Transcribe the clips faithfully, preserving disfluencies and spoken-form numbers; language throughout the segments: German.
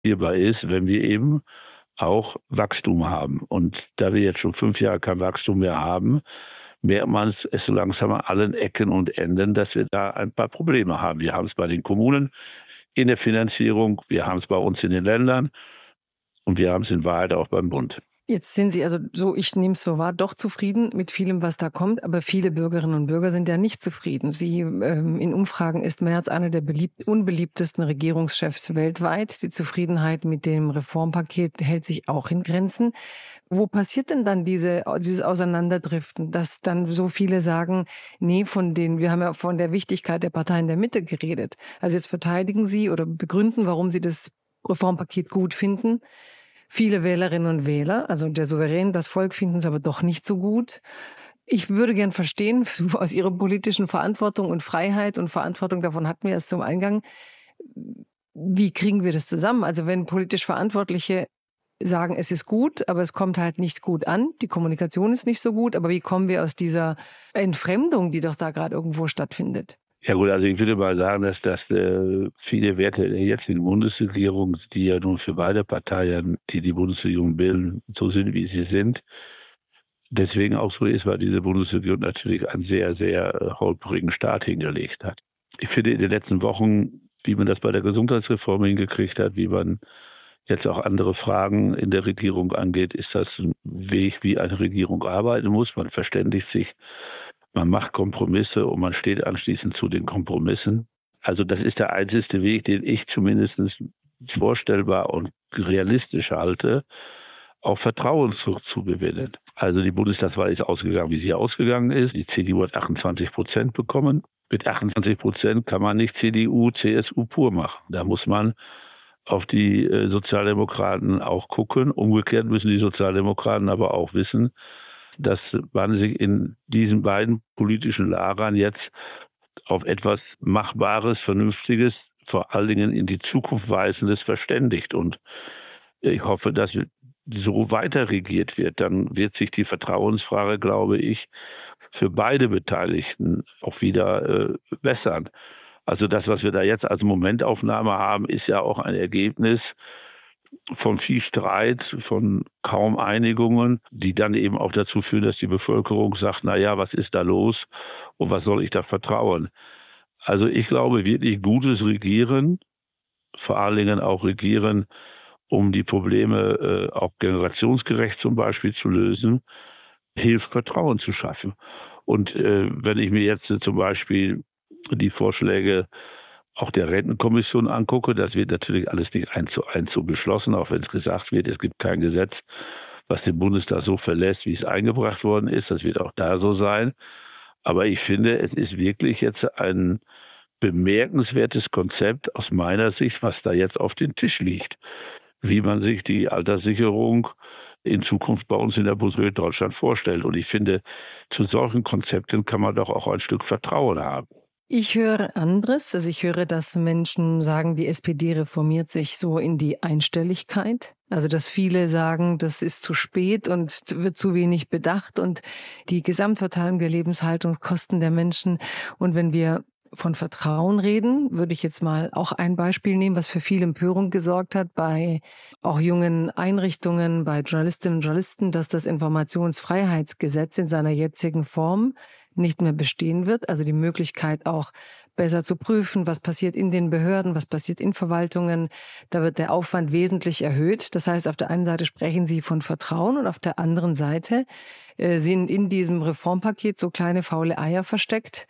hierbei ist, wenn wir eben auch Wachstum haben. Und da wir jetzt schon fünf Jahre kein Wachstum mehr haben, merkt man es so langsam an allen Ecken und Enden, dass wir da ein paar Probleme haben. Wir haben es bei den Kommunen in der Finanzierung, wir haben es bei uns in den Ländern und wir haben es in Wahrheit auch beim Bund. Jetzt sind Sie also, so ich nehme es so wahr, doch zufrieden mit vielem, was da kommt, aber viele Bürgerinnen und Bürger sind ja nicht zufrieden. Sie, ähm, in Umfragen ist Merz einer der beliebt, unbeliebtesten Regierungschefs weltweit. Die Zufriedenheit mit dem Reformpaket hält sich auch in Grenzen. Wo passiert denn dann diese, dieses Auseinanderdriften, dass dann so viele sagen, nee, von denen, wir haben ja von der Wichtigkeit der Parteien der Mitte geredet. Also jetzt verteidigen Sie oder begründen, warum Sie das Reformpaket gut finden. Viele Wählerinnen und Wähler, also der Souverän, das Volk, finden es aber doch nicht so gut. Ich würde gern verstehen, aus Ihrer politischen Verantwortung und Freiheit und Verantwortung, davon hatten wir es zum Eingang, wie kriegen wir das zusammen? Also wenn politisch Verantwortliche sagen, es ist gut, aber es kommt halt nicht gut an, die Kommunikation ist nicht so gut, aber wie kommen wir aus dieser Entfremdung, die doch da gerade irgendwo stattfindet? Ja gut, also ich würde mal sagen, dass das äh, viele Werte der jetzigen Bundesregierung, die ja nun für beide Parteien, die die Bundesregierung bilden, so sind, wie sie sind, deswegen auch so ist, weil diese Bundesregierung natürlich einen sehr, sehr äh, holprigen Start hingelegt hat. Ich finde in den letzten Wochen, wie man das bei der Gesundheitsreform hingekriegt hat, wie man jetzt auch andere Fragen in der Regierung angeht, ist das ein Weg, wie eine Regierung arbeiten muss. Man verständigt sich, man macht Kompromisse und man steht anschließend zu den Kompromissen. Also das ist der einzige Weg, den ich zumindest vorstellbar und realistisch halte, auch Vertrauen zurückzugewinnen. Also die Bundestagswahl ist ausgegangen, wie sie ausgegangen ist. Die C D U hat achtundzwanzig Prozent bekommen. Mit achtundzwanzig Prozent kann man nicht C D U, C S U pur machen. Da muss man auf die äh, Sozialdemokraten auch gucken. Umgekehrt müssen die Sozialdemokraten aber auch wissen, dass man sich in diesen beiden politischen Lagern jetzt auf etwas Machbares, Vernünftiges, vor allen Dingen in die Zukunft weisendes verständigt. Und ich hoffe, dass so weiter regiert wird. Dann wird sich die Vertrauensfrage, glaube ich, für beide Beteiligten auch wieder äh, bessern. Also das, was wir da jetzt als Momentaufnahme haben, ist ja auch ein Ergebnis von viel Streit, von kaum Einigungen, die dann eben auch dazu führen, dass die Bevölkerung sagt, na ja, was ist da los und was soll ich da vertrauen? Also ich glaube, wirklich gutes Regieren, vor allen Dingen auch Regieren, um die Probleme äh, auch generationsgerecht zum Beispiel zu lösen, hilft Vertrauen zu schaffen. Und äh, wenn ich mir jetzt äh, zum Beispiel die Vorschläge auch der Rentenkommission angucke, das wird natürlich alles nicht eins zu eins so beschlossen, auch wenn es gesagt wird, es gibt kein Gesetz, was den Bundestag so verlässt, wie es eingebracht worden ist. Das wird auch da so sein. Aber ich finde, es ist wirklich jetzt ein bemerkenswertes Konzept aus meiner Sicht, was da jetzt auf den Tisch liegt, wie man sich die Alterssicherung in Zukunft bei uns in der Bundesrepublik Deutschland vorstellt. Und ich finde, zu solchen Konzepten kann man doch auch ein Stück Vertrauen haben. Ich höre anderes. Also ich höre, dass Menschen sagen, die S P D reformiert sich so in die Einstelligkeit. Also dass viele sagen, das ist zu spät und wird zu wenig bedacht und die Gesamtverteilung der Lebenshaltungskosten der Menschen. Und wenn wir von Vertrauen reden, würde ich jetzt mal auch ein Beispiel nehmen, was für viel Empörung gesorgt hat bei auch jungen Einrichtungen, bei Journalistinnen und Journalisten, dass das Informationsfreiheitsgesetz in seiner jetzigen Form nicht mehr bestehen wird. Also die Möglichkeit auch besser zu prüfen, was passiert in den Behörden, was passiert in Verwaltungen. Da wird der Aufwand wesentlich erhöht. Das heißt, auf der einen Seite sprechen Sie von Vertrauen und auf der anderen Seite äh, sind in diesem Reformpaket so kleine faule Eier versteckt,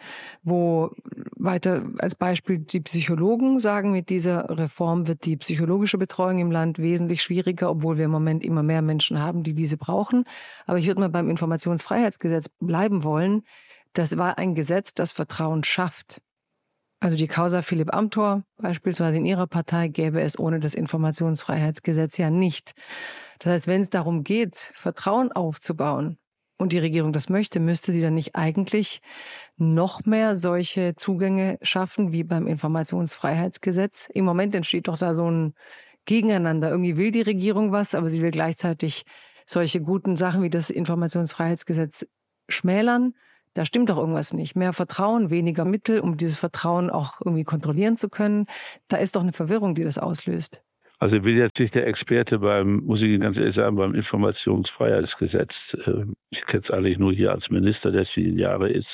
wo weiter als Beispiel die Psychologen sagen, mit dieser Reform wird die psychologische Betreuung im Land wesentlich schwieriger, obwohl wir im Moment immer mehr Menschen haben, die diese brauchen. Aber ich würde mal beim Informationsfreiheitsgesetz bleiben wollen. Das war ein Gesetz, das Vertrauen schafft. Also die Causa Philipp Amthor beispielsweise in Ihrer Partei gäbe es ohne das Informationsfreiheitsgesetz ja nicht. Das heißt, wenn es darum geht, Vertrauen aufzubauen und die Regierung das möchte, müsste sie dann nicht eigentlich noch mehr solche Zugänge schaffen wie beim Informationsfreiheitsgesetz? Im Moment entsteht doch da so ein Gegeneinander. Irgendwie will die Regierung was, aber sie will gleichzeitig solche guten Sachen wie das Informationsfreiheitsgesetz schmälern. Da stimmt doch irgendwas nicht. Mehr Vertrauen, weniger Mittel, um dieses Vertrauen auch irgendwie kontrollieren zu können. Da ist doch eine Verwirrung, die das auslöst. Also ich bin jetzt nicht der Experte beim, muss ich Ihnen ganz ehrlich sagen, beim Informationsfreiheitsgesetz. Ich kenne es eigentlich nur hier als Minister, der viele Jahre ist.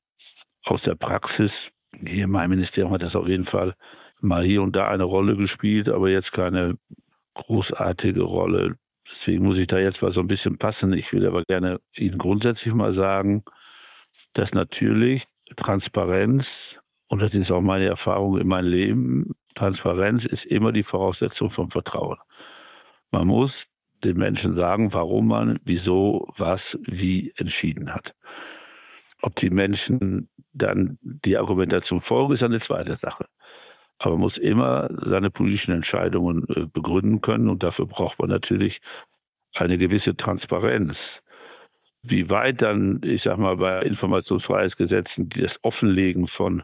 Aus der Praxis, hier in meinem Ministerium hat das auf jeden Fall mal hier und da eine Rolle gespielt, aber jetzt keine großartige Rolle. Deswegen muss ich da jetzt mal so ein bisschen passen. Ich will aber gerne Ihnen grundsätzlich mal sagen, dass natürlich Transparenz, und das ist auch meine Erfahrung in meinem Leben, Transparenz ist immer die Voraussetzung von Vertrauen. Man muss den Menschen sagen, warum man, wieso, was, wie entschieden hat. Ob die Menschen dann die Argumentation folgen, ist eine zweite Sache. Aber man muss immer seine politischen Entscheidungen begründen können und dafür braucht man natürlich eine gewisse Transparenz. Wie weit dann, ich sag mal, bei Informationsfreiheitsgesetzen das Offenlegen von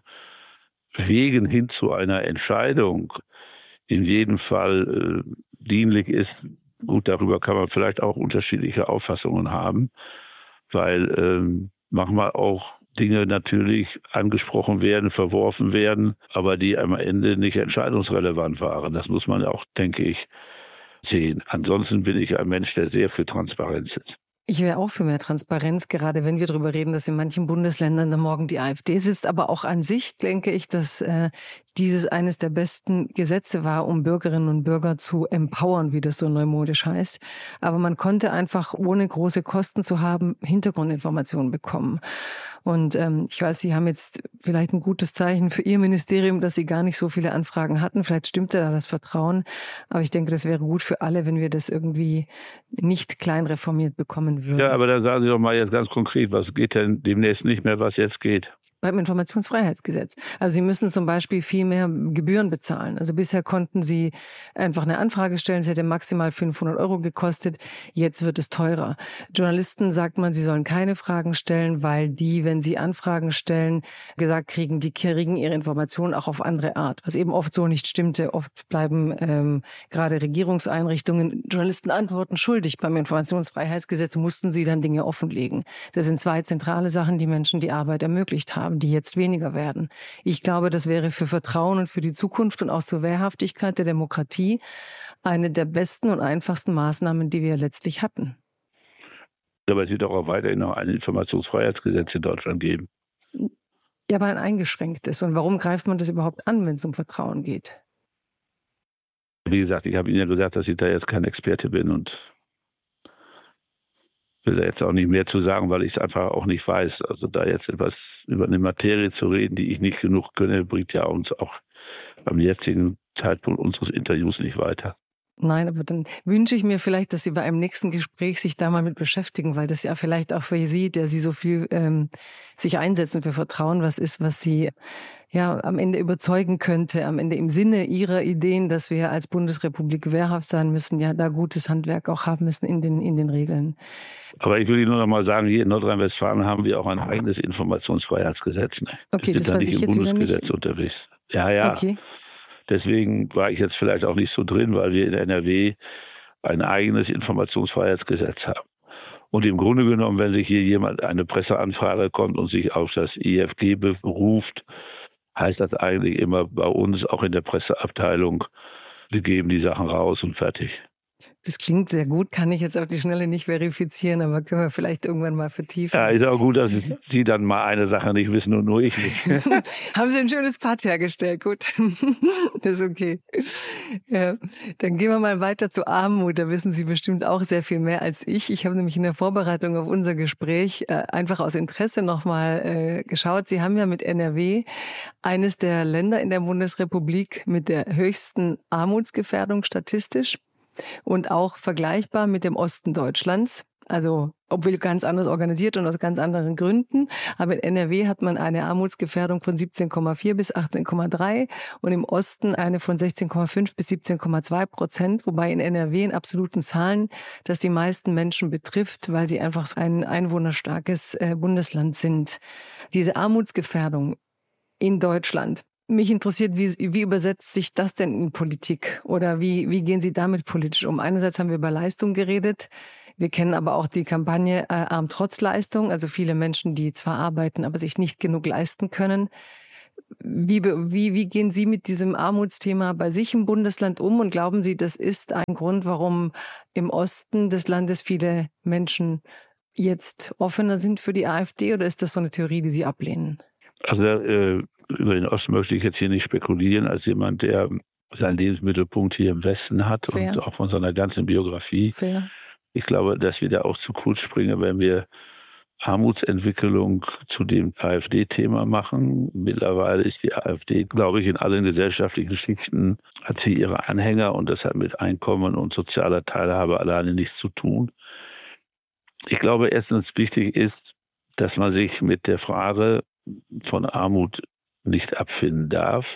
Wegen hin zu einer Entscheidung in jedem Fall äh, dienlich ist, gut, darüber kann man vielleicht auch unterschiedliche Auffassungen haben, weil ähm, manchmal auch Dinge natürlich angesprochen werden, verworfen werden, aber die am Ende nicht entscheidungsrelevant waren. Das muss man auch, denke ich, sehen. Ansonsten bin ich ein Mensch, der sehr für Transparenz ist. Ich wäre auch für mehr Transparenz, gerade wenn wir darüber reden, dass in manchen Bundesländern dann morgen die AfD sitzt. Aber auch an sich denke ich, dass äh, dieses eines der besten Gesetze war, um Bürgerinnen und Bürger zu empowern, wie das so neumodisch heißt. Aber man konnte einfach, ohne große Kosten zu haben, Hintergrundinformationen bekommen. Und ähm, ich weiß, Sie haben jetzt vielleicht ein gutes Zeichen für Ihr Ministerium, dass Sie gar nicht so viele Anfragen hatten. Vielleicht stimmte da das Vertrauen. Aber ich denke, das wäre gut für alle, wenn wir das irgendwie nicht klein reformiert bekommen würden. Ja, aber dann sagen Sie doch mal jetzt ganz konkret, was geht denn demnächst nicht mehr, was jetzt geht? Beim Informationsfreiheitsgesetz. Also Sie müssen zum Beispiel viel mehr Gebühren bezahlen. Also bisher konnten Sie einfach eine Anfrage stellen, es hätte maximal fünfhundert Euro gekostet, jetzt wird es teurer. Journalisten sagt man, sie sollen keine Fragen stellen, weil die, wenn sie Anfragen stellen, gesagt kriegen, die kriegen ihre Informationen auch auf andere Art, was eben oft so nicht stimmte. Oft bleiben ähm, gerade Regierungseinrichtungen Journalisten Antworten schuldig. Beim Informationsfreiheitsgesetz mussten sie dann Dinge offenlegen. Das sind zwei zentrale Sachen, die Menschen die Arbeit ermöglicht haben, die jetzt weniger werden. Ich glaube, das wäre für Vertrauen und für die Zukunft und auch zur Wehrhaftigkeit der Demokratie eine der besten und einfachsten Maßnahmen, die wir letztlich hatten. Aber es wird auch, auch weiterhin noch ein Informationsfreiheitsgesetz in Deutschland geben. Ja, aber ein eingeschränktes. Und warum greift man das überhaupt an, wenn es um Vertrauen geht? Wie gesagt, ich habe Ihnen ja gesagt, dass ich da jetzt kein Experte bin und will da jetzt auch nicht mehr zu sagen, weil ich es einfach auch nicht weiß. Also da jetzt etwas über eine Materie zu reden, die ich nicht genug kenne, bringt ja uns auch am jetzigen Zeitpunkt unseres Interviews nicht weiter. Nein, aber dann wünsche ich mir vielleicht, dass Sie bei einem nächsten Gespräch sich da mal mit beschäftigen, weil das ja vielleicht auch für Sie, der Sie so viel ähm, sich einsetzen für Vertrauen, was ist, was Sie ja am Ende überzeugen könnte, am Ende im Sinne Ihrer Ideen, dass wir als Bundesrepublik wehrhaft sein müssen, ja da gutes Handwerk auch haben müssen in den, in den Regeln. Aber ich will Ihnen nur noch mal sagen, hier in Nordrhein-Westfalen haben wir auch ein eigenes Informationsfreiheitsgesetz. Ne? Okay, wir das sind da weiß nicht ich im jetzt wieder Bundesgesetz nicht. unterwegs. Ja, ja. Okay. Deswegen war ich jetzt vielleicht auch nicht so drin, weil wir in N R W ein eigenes Informationsfreiheitsgesetz haben. Und im Grunde genommen, wenn sich hier jemand eine Presseanfrage kommt und sich auf das I F G beruft, heißt das eigentlich immer bei uns, auch in der Presseabteilung, wir geben die Sachen raus und fertig. Das klingt sehr gut, kann ich jetzt auf die Schnelle nicht verifizieren, aber können wir vielleicht irgendwann mal vertiefen. Ja, ist auch gut, dass Sie dann mal eine Sache nicht wissen und nur ich nicht. Haben Sie ein schönes Patt hergestellt, gut. Das ist okay. Ja. Dann gehen wir mal weiter zu Armut, da wissen Sie bestimmt auch sehr viel mehr als ich. Ich habe nämlich in der Vorbereitung auf unser Gespräch äh, einfach aus Interesse nochmal äh, geschaut. Sie haben ja mit N R W eines der Länder in der Bundesrepublik mit der höchsten Armutsgefährdung statistisch. Und auch vergleichbar mit dem Osten Deutschlands, also obwohl ganz anders organisiert und aus ganz anderen Gründen. Aber in N R W hat man eine Armutsgefährdung von siebzehn Komma vier bis achtzehn Komma drei und im Osten eine von sechzehn Komma fünf bis siebzehn Komma zwei Prozent, wobei in N R W in absoluten Zahlen das die meisten Menschen betrifft, weil sie einfach ein einwohnerstarkes Bundesland sind. Diese Armutsgefährdung in Deutschland. Mich interessiert, wie, wie übersetzt sich das denn in Politik oder wie, wie gehen Sie damit politisch um? Einerseits haben wir über Leistung geredet. Wir kennen aber auch die Kampagne äh, Arm trotz Leistung, also viele Menschen, die zwar arbeiten, aber sich nicht genug leisten können. Wie, wie, wie gehen Sie mit diesem Armutsthema bei sich im Bundesland um und glauben Sie, das ist ein Grund, warum im Osten des Landes viele Menschen jetzt offener sind für die AfD, oder ist das so eine Theorie, die Sie ablehnen? Also äh, über den Osten möchte ich jetzt hier nicht spekulieren, als jemand, der seinen Lebensmittelpunkt hier im Westen hat. Fair. Und auch von seiner ganzen Biografie. Fair. Ich glaube, dass wir da auch zu kurz springen, wenn wir Armutsentwicklung zu dem AfD-Thema machen. Mittlerweile ist die AfD, glaube ich, in allen gesellschaftlichen Schichten hat sie ihre Anhänger, und das hat mit Einkommen und sozialer Teilhabe alleine nichts zu tun. Ich glaube, erstens wichtig ist, dass man sich mit der Frage von Armut nicht abfinden darf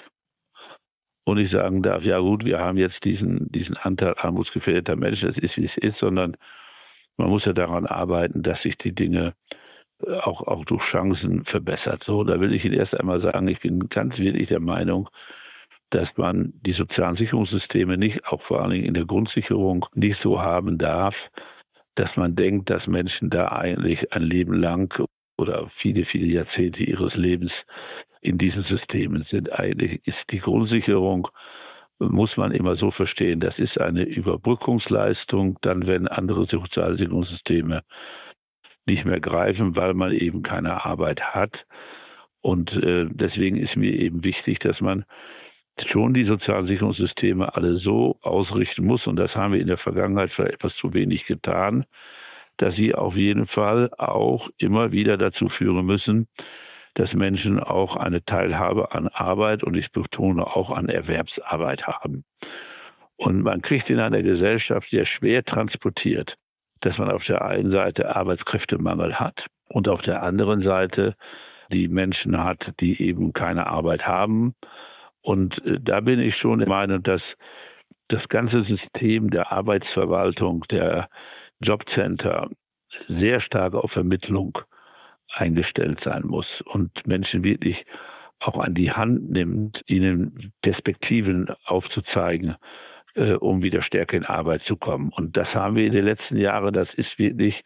und nicht sagen darf, ja gut, wir haben jetzt diesen, diesen Anteil armutsgefährdeter Menschen, das ist, wie es ist, sondern man muss ja daran arbeiten, dass sich die Dinge auch, auch durch Chancen verbessert. So, da will ich Ihnen erst einmal sagen, ich bin ganz wirklich der Meinung, dass man die sozialen Sicherungssysteme nicht, auch vor allen Dingen in der Grundsicherung, nicht so haben darf, dass man denkt, dass Menschen da eigentlich ein Leben lang oder viele, viele Jahrzehnte ihres Lebens in diesen Systemen sind. Eigentlich ist die Grundsicherung, muss man immer so verstehen, das ist eine Überbrückungsleistung, dann wenn andere Sozialsicherungssysteme nicht mehr greifen, weil man eben keine Arbeit hat. Und äh, deswegen ist mir eben wichtig, dass man schon die Sozialsicherungssysteme alle so ausrichten muss, und das haben wir in der Vergangenheit vielleicht etwas zu wenig getan, dass sie auf jeden Fall auch immer wieder dazu führen müssen, dass Menschen auch eine Teilhabe an Arbeit, und ich betone auch an Erwerbsarbeit, haben. Und man kriegt in einer Gesellschaft sehr schwer transportiert, dass man auf der einen Seite Arbeitskräftemangel hat und auf der anderen Seite die Menschen hat, die eben keine Arbeit haben. Und da bin ich schon der Meinung, dass das ganze System der Arbeitsverwaltung, der Jobcenter sehr stark auf Vermittlung eingestellt sein muss und Menschen wirklich auch an die Hand nimmt, ihnen Perspektiven aufzuzeigen, äh, um wieder stärker in Arbeit zu kommen. Und das haben wir in den letzten Jahren, das ist wirklich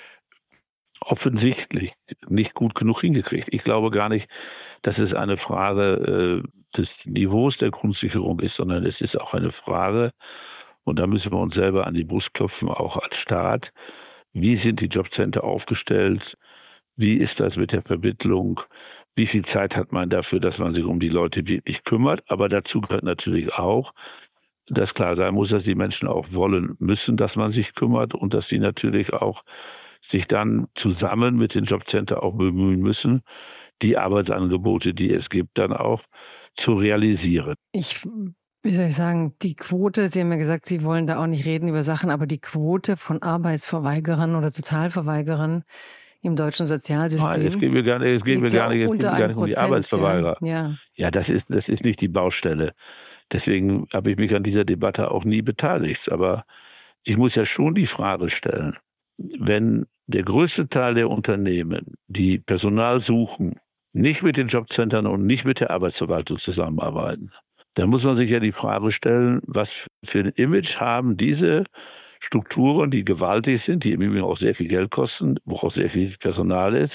offensichtlich nicht gut genug hingekriegt. Ich glaube gar nicht, dass es eine Frage äh, des Niveaus der Grundsicherung ist, sondern es ist auch eine Frage, und da müssen wir uns selber an die Brust klopfen, auch als Staat, wie sind die Jobcenter aufgestellt, wie ist das mit der Vermittlung, wie viel Zeit hat man dafür, dass man sich um die Leute wirklich kümmert, aber dazu gehört natürlich auch, dass klar sein muss, dass die Menschen auch wollen müssen, dass man sich kümmert, und dass sie natürlich auch sich dann zusammen mit den Jobcenter auch bemühen müssen, die Arbeitsangebote, die es gibt, dann auch zu realisieren. Ich, wie soll ich sagen, die Quote, Sie haben ja gesagt, Sie wollen da auch nicht reden über Sachen, aber die Quote von Arbeitsverweigerern oder Totalverweigerern im deutschen Sozialsystem. Nein, es geht mir gar nicht, es geht mir gar nicht, es geht mir gar nicht um die Arbeitsverweigerer. Ja, ja. ja das ist, das ist nicht die Baustelle. Deswegen habe ich mich an dieser Debatte auch nie beteiligt. Aber ich muss ja schon die Frage stellen, wenn der größte Teil der Unternehmen, die Personal suchen, nicht mit den Jobcentern und nicht mit der Arbeitsverwaltung zusammenarbeiten, dann muss man sich ja die Frage stellen, was für ein Image haben diese Strukturen, die gewaltig sind, die im Übrigen auch sehr viel Geld kosten, wo auch sehr viel Personal ist.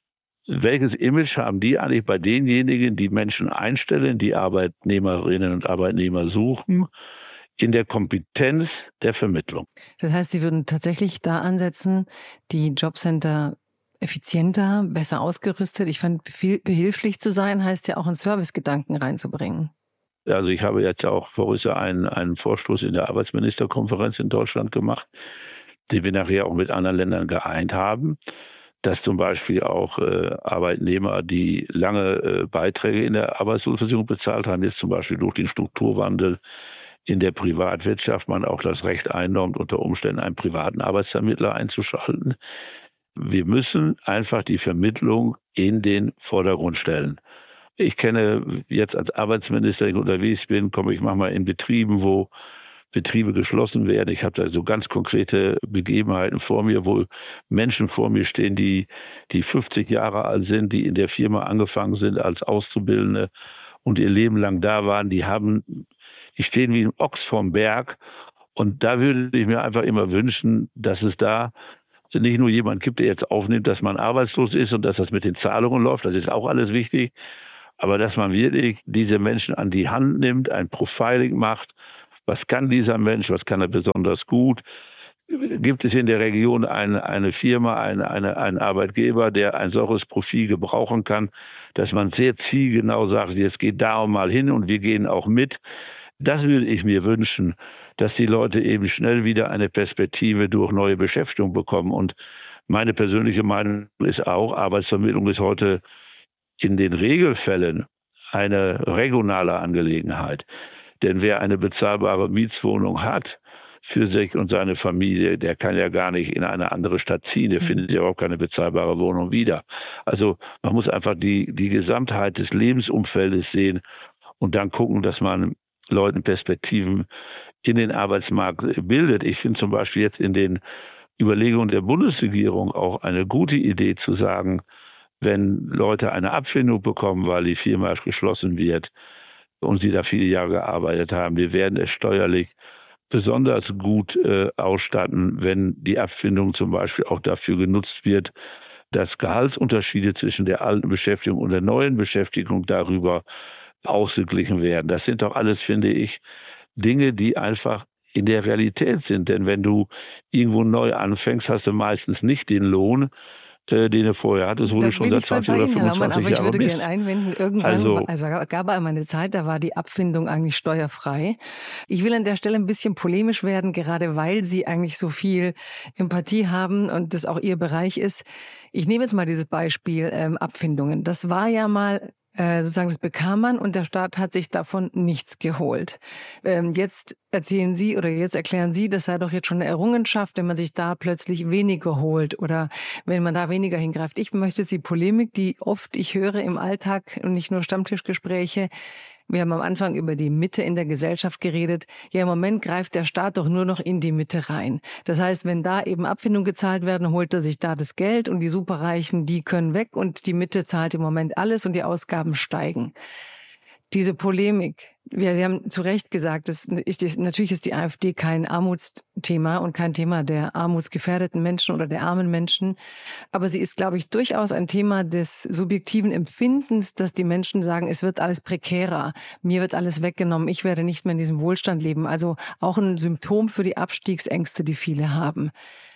Welches Image haben die eigentlich bei denjenigen, die Menschen einstellen, die Arbeitnehmerinnen und Arbeitnehmer suchen, in der Kompetenz der Vermittlung? Das heißt, Sie würden tatsächlich da ansetzen, die Jobcenter effizienter, besser ausgerüstet, ich fand, behilflich zu sein, heißt ja auch einen Servicegedanken reinzubringen. Also ich habe jetzt auch vorher einen, einen Vorstoß in der Arbeitsministerkonferenz in Deutschland gemacht, den wir nachher auch mit anderen Ländern geeint haben, dass zum Beispiel auch äh, Arbeitnehmer, die lange äh, Beiträge in der Arbeitslosenversicherung bezahlt haben, jetzt zum Beispiel durch den Strukturwandel in der Privatwirtschaft man auch das Recht einräumt, unter Umständen einen privaten Arbeitsvermittler einzuschalten. Wir müssen einfach die Vermittlung in den Vordergrund stellen. Ich kenne jetzt als Arbeitsminister, wenn ich unterwegs bin, komme ich manchmal in Betrieben, wo Betriebe geschlossen werden. Ich habe da so ganz konkrete Begebenheiten vor mir, wo Menschen vor mir stehen, die, die fünfzig Jahre alt sind, die in der Firma angefangen sind als Auszubildende und ihr Leben lang da waren. Die haben, die stehen wie ein Ochs vorm Berg. Und da würde ich mir einfach immer wünschen, dass es da nicht nur jemand gibt, der jetzt aufnimmt, dass man arbeitslos ist und dass das mit den Zahlungen läuft. Das ist auch alles wichtig. Aber dass man wirklich diese Menschen an die Hand nimmt, ein Profiling macht, was kann dieser Mensch, was kann er besonders gut? Gibt es in der Region eine, eine Firma, eine, eine, einen Arbeitgeber, der ein solches Profil gebrauchen kann, dass man sehr zielgenau sagt, jetzt geht da mal hin und wir gehen auch mit. Das würde ich mir wünschen, dass die Leute eben schnell wieder eine Perspektive durch neue Beschäftigung bekommen. Und meine persönliche Meinung ist auch, Arbeitsvermittlung ist heute in den Regelfällen eine regionale Angelegenheit. Denn wer eine bezahlbare Mietswohnung hat für sich und seine Familie, der kann ja gar nicht in eine andere Stadt ziehen. Der findet ja auch keine bezahlbare Wohnung wieder. Also man muss einfach die, die Gesamtheit des Lebensumfeldes sehen und dann gucken, dass man Leuten Perspektiven in den Arbeitsmarkt bildet. Ich finde zum Beispiel jetzt in den Überlegungen der Bundesregierung auch eine gute Idee zu sagen, wenn Leute eine Abfindung bekommen, weil die Firma geschlossen wird und sie da viele Jahre gearbeitet haben, wir werden es steuerlich besonders gut äh, ausstatten, wenn die Abfindung zum Beispiel auch dafür genutzt wird, dass Gehaltsunterschiede zwischen der alten Beschäftigung und der neuen Beschäftigung darüber ausgeglichen werden. Das sind doch alles, finde ich, Dinge, die einfach in der Realität sind. Denn wenn du irgendwo neu anfängst, hast du meistens nicht den Lohn, äh, den du vorher hattest, wo Da du schon bin seit ich voll zwanzig bei oder Ihnen, Herr Laumann, fünfundzwanzig aber ich Jahre würde bist. gerne einwenden, irgendwann, Also, also gab es einmal eine Zeit, da war die Abfindung eigentlich steuerfrei. Ich will an der Stelle ein bisschen polemisch werden, gerade weil Sie eigentlich so viel Empathie haben und das auch Ihr Bereich ist. Ich nehme jetzt mal dieses Beispiel ähm, Abfindungen. Das war ja mal äh, sozusagen, das bekam man und der Staat hat sich davon nichts geholt. Ähm, jetzt erzählen Sie oder jetzt erklären Sie, das sei doch jetzt schon eine Errungenschaft, wenn man sich da plötzlich weniger holt oder wenn man da weniger hingreift. Ich möchte die Polemik, die oft ich höre im Alltag und nicht nur Stammtischgespräche. Wir haben am Anfang über die Mitte in der Gesellschaft geredet. Ja, im Moment greift der Staat doch nur noch in die Mitte rein. Das heißt, wenn da eben Abfindungen gezahlt werden, holt er sich da das Geld und die Superreichen, die können weg und die Mitte zahlt im Moment alles und die Ausgaben steigen. Diese Polemik, ja, Sie haben zu Recht gesagt, das ist, natürlich ist die AfD kein Armutsthema und kein Thema der armutsgefährdeten Menschen oder der armen Menschen. Aber sie ist, glaube ich, durchaus ein Thema des subjektiven Empfindens, dass die Menschen sagen, es wird alles prekärer, mir wird alles weggenommen, ich werde nicht mehr in diesem Wohlstand leben. Also auch ein Symptom für die Abstiegsängste, die viele haben.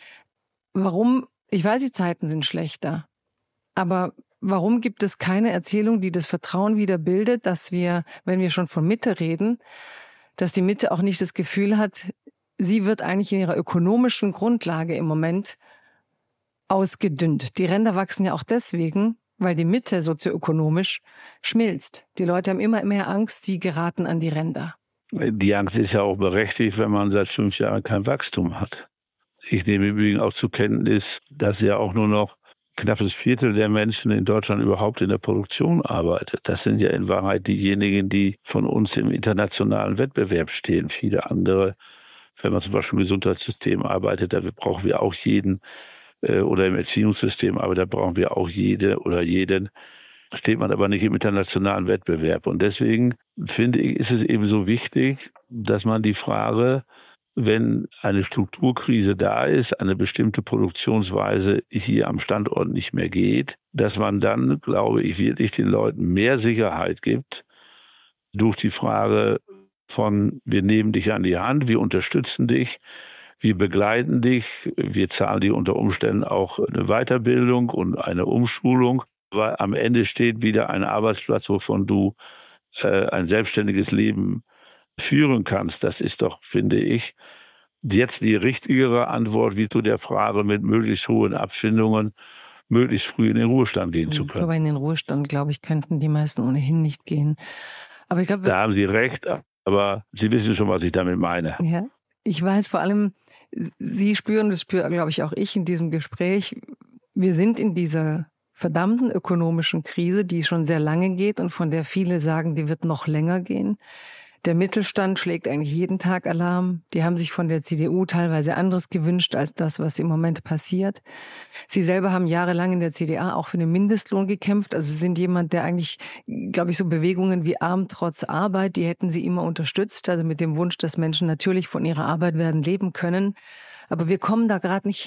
Warum? Ich weiß, die Zeiten sind schlechter. Aber warum gibt es keine Erzählung, die das Vertrauen wieder bildet, dass wir, wenn wir schon von Mitte reden, dass die Mitte auch nicht das Gefühl hat, sie wird eigentlich in ihrer ökonomischen Grundlage im Moment ausgedünnt. Die Ränder wachsen ja auch deswegen, weil die Mitte sozioökonomisch schmilzt. Die Leute haben immer mehr Angst, sie geraten an die Ränder. Die Angst ist ja auch berechtigt, wenn man seit fünf Jahren kein Wachstum hat. Ich nehme übrigens auch zur Kenntnis, dass ja auch nur noch knappes Viertel der Menschen in Deutschland überhaupt in der Produktion arbeitet. Das sind ja in Wahrheit diejenigen, die von uns im internationalen Wettbewerb stehen. Viele andere, wenn man zum Beispiel im Gesundheitssystem arbeitet, da brauchen wir auch jeden, äh, oder im Erziehungssystem, aber da brauchen wir auch jede oder jeden. Steht man aber nicht im internationalen Wettbewerb. Und deswegen finde ich, ist es eben so wichtig, dass man die Frage, wenn eine Strukturkrise da ist, eine bestimmte Produktionsweise hier am Standort nicht mehr geht, dass man dann, glaube ich, wirklich den Leuten mehr Sicherheit gibt durch die Frage von, wir nehmen dich an die Hand, wir unterstützen dich, wir begleiten dich, wir zahlen dir unter Umständen auch eine Weiterbildung und eine Umschulung, weil am Ende steht wieder ein Arbeitsplatz, wovon du äh, ein selbstständiges Leben führen kannst. Das ist doch, finde ich, jetzt die richtigere Antwort wie zu der Frage mit möglichst hohen Abfindungen, möglichst früh in den Ruhestand gehen zu können. Aber in den Ruhestand, glaube ich, könnten die meisten ohnehin nicht gehen. Aber ich glaube, da haben Sie recht, aber Sie wissen schon, was ich damit meine. Ja, ich weiß vor allem, Sie spüren, das spüre, glaube ich, auch ich in diesem Gespräch, wir sind in dieser verdammten ökonomischen Krise, die schon sehr lange geht und von der viele sagen, die wird noch länger gehen. Der Mittelstand schlägt eigentlich jeden Tag Alarm. Die haben sich von der C D U teilweise anderes gewünscht als das, was im Moment passiert. Sie selber haben jahrelang in der C D A auch für den Mindestlohn gekämpft. Also Sie sind jemand, der eigentlich, glaube ich, so Bewegungen wie Arm trotz Arbeit, die hätten Sie immer unterstützt. Also mit dem Wunsch, dass Menschen natürlich von ihrer Arbeit werden leben können. Aber wir kommen da gerade nicht hin.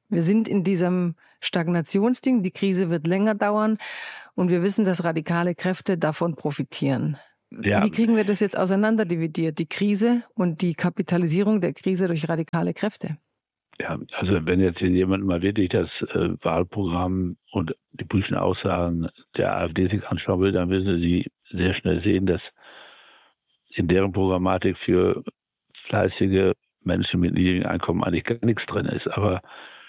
Wir sind in diesem Stagnationsding, die Krise wird länger dauern und wir wissen, dass radikale Kräfte davon profitieren. Ja. Wie kriegen wir das jetzt auseinanderdividiert, die Krise und die Kapitalisierung der Krise durch radikale Kräfte? Ja, also wenn jetzt jemand mal wirklich das äh, Wahlprogramm und die politischen Aussagen der AfD sich anschauen will, dann müssen Sie sehr schnell sehen, dass in deren Programmatik für fleißige Menschen mit niedrigem Einkommen eigentlich gar nichts drin ist. Aber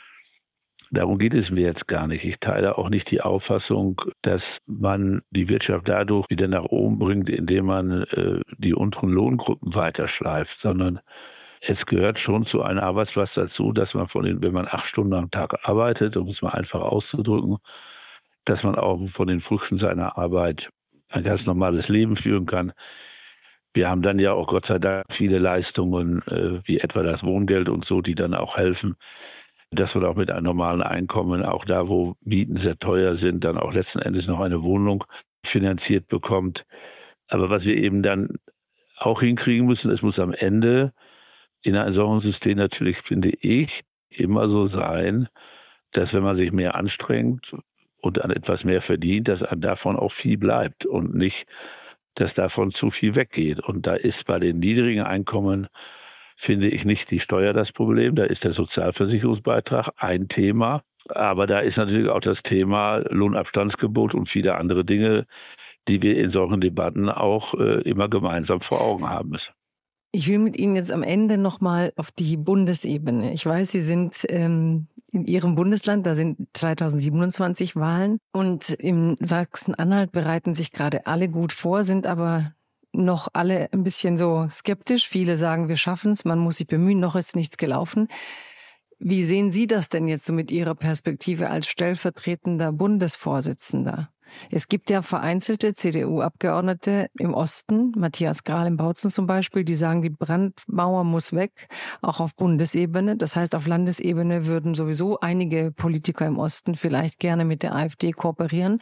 darum geht es mir jetzt gar nicht. Ich teile auch nicht die Auffassung, dass man die Wirtschaft dadurch wieder nach oben bringt, indem man äh, die unteren Lohngruppen weiterschleift, sondern es gehört schon zu einem Arbeitsplatz dazu, dass man von den, wenn man acht Stunden am Tag arbeitet, um es mal einfach auszudrücken, dass man auch von den Früchten seiner Arbeit ein ganz normales Leben führen kann. Wir haben dann ja auch Gott sei Dank viele Leistungen, äh, wie etwa das Wohngeld und so, die dann auch helfen, dass man auch mit einem normalen Einkommen, auch da, wo Mieten sehr teuer sind, dann auch letzten Endes noch eine Wohnung finanziert bekommt. Aber was wir eben dann auch hinkriegen müssen, es muss am Ende in einem solchen System natürlich, finde ich, immer so sein, dass wenn man sich mehr anstrengt und an etwas mehr verdient, dass einem davon auch viel bleibt und nicht, dass davon zu viel weggeht. Und da ist bei den niedrigen Einkommen, finde ich, nicht die Steuer das Problem. Da ist der Sozialversicherungsbeitrag ein Thema. Aber da ist natürlich auch das Thema Lohnabstandsgebot und viele andere Dinge, die wir in solchen Debatten auch äh, immer gemeinsam vor Augen haben müssen. Ich will mit Ihnen jetzt am Ende nochmal auf die Bundesebene. Ich weiß, Sie sind ähm, in Ihrem Bundesland, da sind zweitausendsiebenundzwanzig Wahlen und im Sachsen-Anhalt bereiten sich gerade alle gut vor, sind aber noch alle ein bisschen so skeptisch. Viele sagen, wir schaffen es, man muss sich bemühen, noch ist nichts gelaufen. Wie sehen Sie das denn jetzt so mit Ihrer Perspektive als stellvertretender Bundesvorsitzender? Es gibt ja vereinzelte C D U-Abgeordnete im Osten, Matthias Grahl in Bautzen zum Beispiel, die sagen, die Brandmauer muss weg, auch auf Bundesebene. Das heißt, auf Landesebene würden sowieso einige Politiker im Osten vielleicht gerne mit der AfD kooperieren.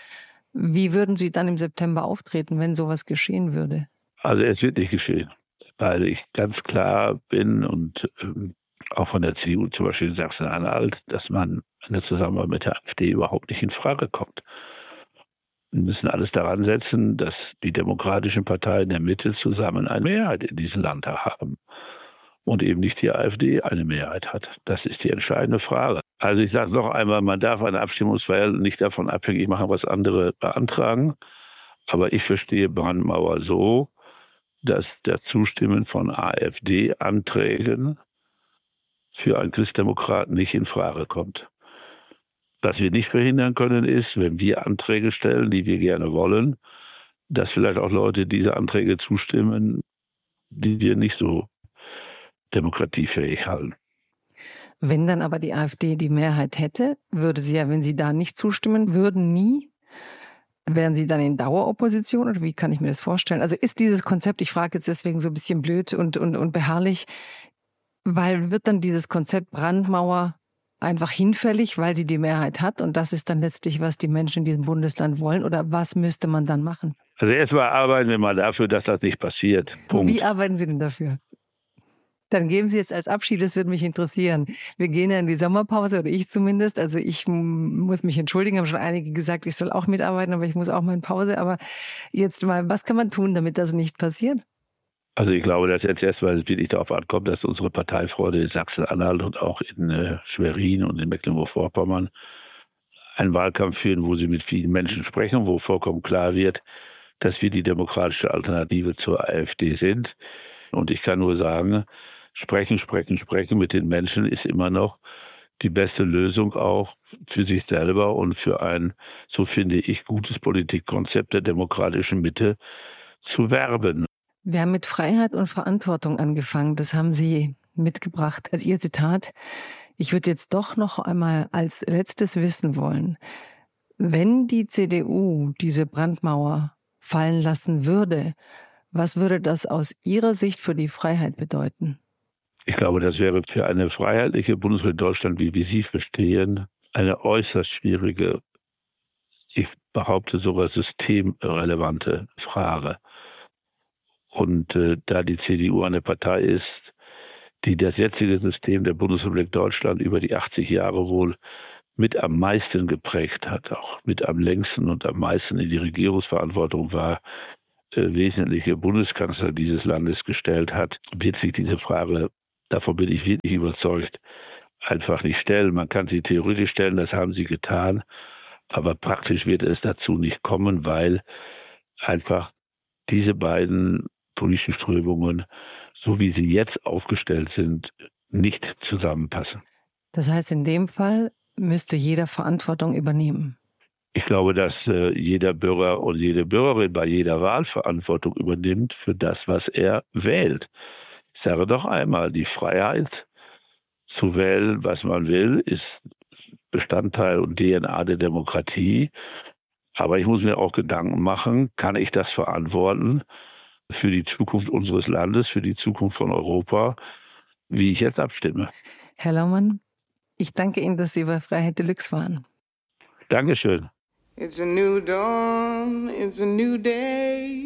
Wie würden Sie dann im September auftreten, wenn sowas geschehen würde? Also es wird nicht geschehen, weil ich ganz klar bin und ähm, auch von der C D U zum Beispiel in Sachsen-Anhalt, dass man eine Zusammenarbeit mit der AfD überhaupt nicht in Frage kommt. Wir müssen alles daran setzen, dass die demokratischen Parteien der Mitte zusammen eine Mehrheit in diesem Land haben und eben nicht die AfD eine Mehrheit hat. Das ist die entscheidende Frage. Also ich sage noch einmal, man darf eine Abstimmungswahl nicht davon abhängig machen, was andere beantragen. Aber ich verstehe Brandmauer so, dass das Zustimmen von AfD-Anträgen für einen Christdemokraten nicht in Frage kommt. Was wir nicht verhindern können, ist, wenn wir Anträge stellen, die wir gerne wollen, dass vielleicht auch Leute diese Anträge zustimmen, die wir nicht so demokratiefähig halten. Wenn dann aber die AfD die Mehrheit hätte, würde sie ja, wenn sie da nicht zustimmen würden, nie, wären sie dann in Daueropposition oder wie kann ich mir das vorstellen? Also ist dieses Konzept, ich frage jetzt deswegen so ein bisschen blöd und, und, und beharrlich, weil wird dann dieses Konzept Brandmauer einfach hinfällig, weil sie die Mehrheit hat und das ist dann letztlich, was die Menschen in diesem Bundesland wollen oder was müsste man dann machen? Also erstmal arbeiten wir mal dafür, dass das nicht passiert. Punkt. Wie arbeiten Sie denn dafür? Dann geben Sie jetzt als Abschied, das würde mich interessieren. Wir gehen ja in die Sommerpause, oder ich zumindest. Also ich muss mich entschuldigen, haben schon einige gesagt, ich soll auch mitarbeiten, aber ich muss auch mal in Pause. Aber jetzt mal, was kann man tun, damit das nicht passiert? Also ich glaube, dass jetzt erstmal wirklich darauf ankommt, dass unsere Parteifreunde in Sachsen-Anhalt und auch in äh, Schwerin und in Mecklenburg-Vorpommern einen Wahlkampf führen, wo sie mit vielen Menschen sprechen, wo vollkommen klar wird, dass wir die demokratische Alternative zur AfD sind. Und ich kann nur sagen, sprechen, sprechen, sprechen mit den Menschen ist immer noch die beste Lösung auch für sich selber und für ein, so finde ich, gutes Politikkonzept der demokratischen Mitte zu werben. Wir haben mit Freiheit und Verantwortung angefangen. Das haben Sie mitgebracht als Ihr Zitat. Ich würde jetzt doch noch einmal als letztes wissen wollen, wenn die C D U diese Brandmauer fallen lassen würde, was würde das aus Ihrer Sicht für die Freiheit bedeuten? Ich glaube, das wäre für eine freiheitliche Bundesrepublik Deutschland, wie wir sie verstehen, eine äußerst schwierige, ich behaupte sogar systemrelevante Frage. Und äh, da die C D U eine Partei ist, die das jetzige System der Bundesrepublik Deutschland über die achtzig Jahre wohl mit am meisten geprägt hat, auch mit am längsten und am meisten in die Regierungsverantwortung war, äh, wesentliche Bundeskanzler dieses Landes gestellt hat, wird sich diese Frage, davon bin ich wirklich überzeugt, einfach nicht stellen. Man kann sie theoretisch stellen, das haben sie getan, aber praktisch wird es dazu nicht kommen, weil einfach diese beiden politischen Strömungen, so wie sie jetzt aufgestellt sind, nicht zusammenpassen. Das heißt, in dem Fall müsste jeder Verantwortung übernehmen. Ich glaube, dass äh, jeder Bürger und jede Bürgerin bei jeder Wahl Verantwortung übernimmt für das, was er wählt. Ich sage doch einmal, die Freiheit zu wählen, was man will, ist Bestandteil und D N A der Demokratie. Aber ich muss mir auch Gedanken machen, kann ich das verantworten für die Zukunft unseres Landes, für die Zukunft von Europa, wie ich jetzt abstimme. Herr Laumann, ich danke Ihnen, dass Sie bei Freiheit Deluxe waren. Dankeschön. It's a new dawn, it's a new day.